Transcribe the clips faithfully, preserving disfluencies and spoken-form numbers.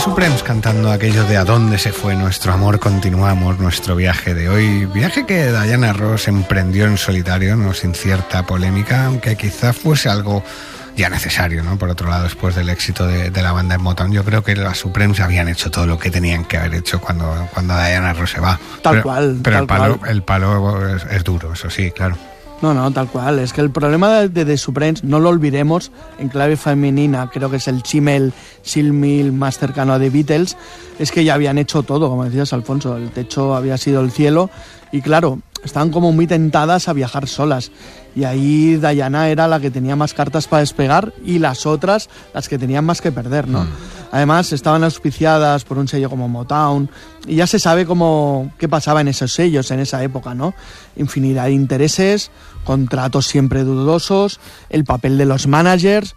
Supremes cantando aquello de a dónde se fue nuestro amor, continuamos nuestro viaje de hoy. Viaje que Diana Ross emprendió en solitario, no sin cierta polémica, aunque quizá fuese algo ya necesario, ¿no? Por otro lado, después del éxito de, de la banda en Motown, yo creo que las Supremes habían hecho todo lo que tenían que haber hecho cuando, cuando Diana Ross se va. Tal pero, cual. Pero tal el palo, cual. el palo es, es duro, eso sí, claro. No, no, tal cual. Es que el problema de The Supremes, no lo olvidemos, en clave femenina, creo que es el Chimmel Silmil más cercano a The Beatles, es que ya habían hecho todo, como decías, Alfonso. El techo había sido el cielo y, claro, estaban como muy tentadas a viajar solas. Y ahí Diana era la que tenía más cartas para despegar y las otras las que tenían más que perder, ¿no? Mm. Además, estaban auspiciadas por un sello como Motown y ya se sabe cómo, qué pasaba en esos sellos en esa época, ¿no? Infinidad de intereses, contratos siempre dudosos, el papel de los managers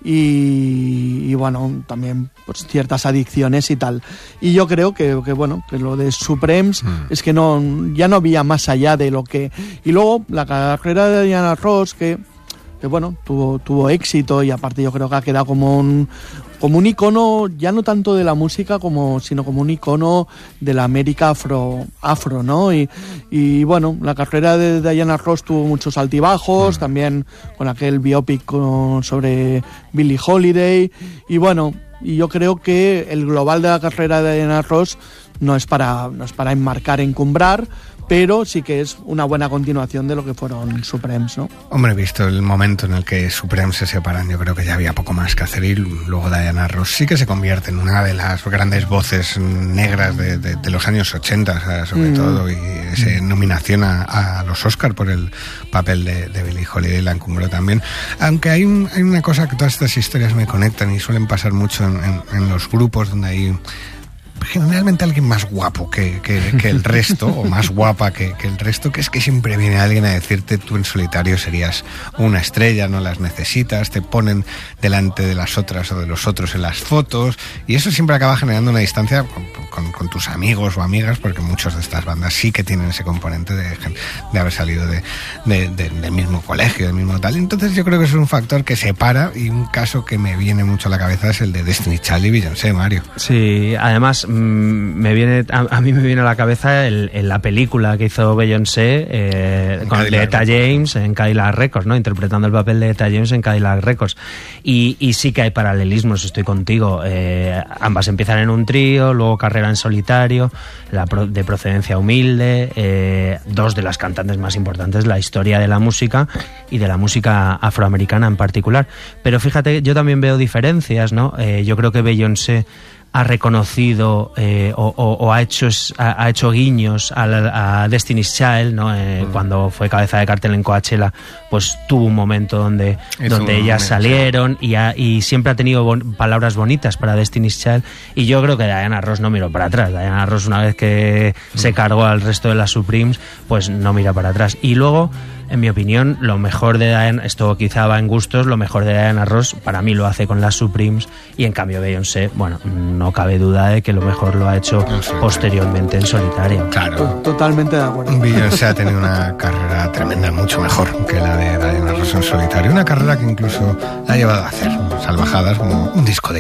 y, y bueno, también pues, ciertas adicciones y tal. Y yo creo que, que bueno, que lo de Supremes mm. es que no, ya no había más allá de lo que... Y luego la carrera de Diana Ross, que, que bueno, tuvo, tuvo éxito y aparte yo creo que ha quedado como un... como un icono, ya no tanto de la música, como sino como un icono de la América afro, afro ¿no? Y, y bueno, la carrera de Diana Ross tuvo muchos altibajos, mm. también con aquel biopic con, sobre Billie Holiday, y bueno, y yo creo que el global de la carrera de Diana Ross no es para, no es para enmarcar, encumbrar, pero sí que es una buena continuación de lo que fueron Supremes, ¿no? Hombre, visto el momento en el que Supremes se separan, yo creo que ya había poco más que hacer y luego Diana Ross sí que se convierte en una de las grandes voces negras de, de, de los años ochenta, sobre mm. todo, y esa nominación a, a los Oscar por el papel de, de Billie Holiday la encumbró también. Aunque hay, un, hay una cosa que todas estas historias me conectan y suelen pasar mucho en, en, en los grupos donde hay... generalmente alguien más guapo que, que, que el resto, o más guapa que, que el resto, que es que siempre viene alguien a decirte tú en solitario serías una estrella, no las necesitas, te ponen delante de las otras o de los otros en las fotos, y eso siempre acaba generando una distancia con, con, con tus amigos o amigas, porque muchas de estas bandas sí que tienen ese componente de, de haber salido de, de, de, del mismo colegio, del mismo tal. Entonces yo creo que eso es un factor que separa, y un caso que me viene mucho a la cabeza es el de Destiny Child y Beyoncé, Mario. Sí, además me viene a, a mí me viene a la cabeza el, el, la película que hizo Beyoncé eh, con de Etta James en Cadillac Records, ¿no? Interpretando el papel de Etta James en Cadillac Records. Y, y sí que hay paralelismos, estoy contigo. Eh, ambas empiezan en un trío, luego carrera en solitario, la pro, de procedencia humilde, eh, dos de las cantantes más importantes de la historia de la música y de la música afroamericana en particular. Pero fíjate, yo también veo diferencias, ¿no? Eh, yo creo que Beyoncé ha reconocido eh, o, o, o ha hecho ha, ha hecho guiños a, la, a Destiny's Child, ¿no? Eh, mm. Cuando fue cabeza de cartel en Coachella, pues tuvo un momento donde, donde ellas salieron y, ha, y siempre ha tenido bon, palabras bonitas para Destiny's Child, y yo creo que Diana Ross no miró para atrás. Diana Ross, una vez que mm. se cargó al resto de las Supremes, pues no mira para atrás. Y luego, en mi opinión, lo mejor de Diana, esto quizá va en gustos, lo mejor de Diana Ross para mí lo hace con las Supremes, y en cambio Beyoncé, bueno, no cabe duda de que lo mejor lo ha hecho posteriormente en solitario. Claro. Totalmente de acuerdo. Beyoncé ha tenido una carrera tremenda, mucho mejor que la de Diana Ross en solitario, una carrera que incluso la ha llevado a hacer salvajadas como un disco de